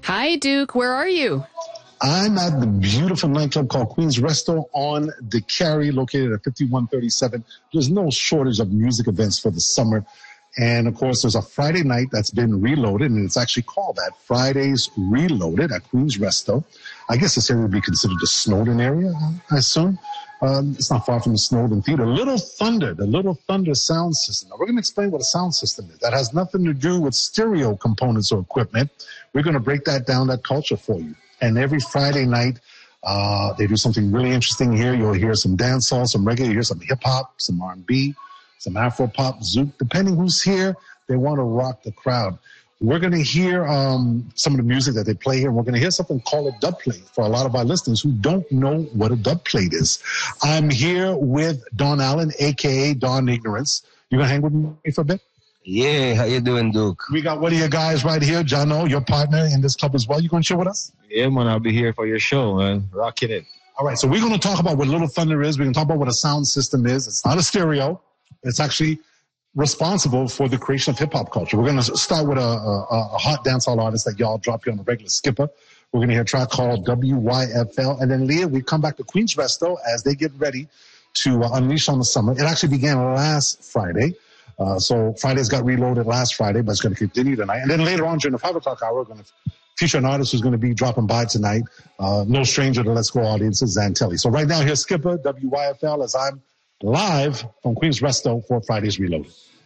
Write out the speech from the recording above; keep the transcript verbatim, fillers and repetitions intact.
Hi, Duke. Where are you? I'm at the beautiful nightclub called Queen's Resto on the Cary, located at fifty-one thirty-seven. There's no shortage of music events for the summer. And, of course, there's a Friday night that's been reloaded, and it's actually called that, Fridays Reloaded at Queen's Resto. I guess this area would be considered the Snowden area, I assume. Um, it's not far from the Snowden Theater. Little Thunder, the Little Thunder sound system. Now, we're going to explain what a sound system is. That has nothing to do with stereo components or equipment. We're going to break that down, that culture for you. And every Friday night, uh, they do something really interesting here. You'll hear some dancehall, some reggae, you'll hear some hip-hop, some R and B, some Afro-pop, zouk. Depending who's here, they want to rock the crowd. We're going to hear um, some of the music that they play here, and we're going to hear something called a dub plate for a lot of our listeners who don't know what a dub plate is. I'm here with Don Allen, a k a. Don Ignorance. You going to hang with me for a bit? Yeah, how you doing, Duke? We got one of your guys right here, Jono, your partner in this club as well. You going to share with us? Yeah, man, I'll be here for your show, man. Rocking it. All right, so we're going to talk about what Little Thunder is. We're going to talk about what a sound system is. It's not a stereo. It's actually responsible for the creation of hip-hop culture. We're going to start with a, a, a hot dancehall artist that y'all drop here on a regular skipper. We're going to hear a track called W Y F L. And then, Leah, we come back to Queen's Resto as they get ready to uh, unleash on the summer. It actually began last Friday. Uh, so Fridays got reloaded last Friday, but it's going to continue tonight. And then later on during the five o'clock hour, we're going to feature an artist who's going to be dropping by tonight. Uh, no stranger to Let's Go audiences, Zantelli. So right now, here's Skipper, W Y F L, as I'm live from Queen's Resto for Fridays Reloaded.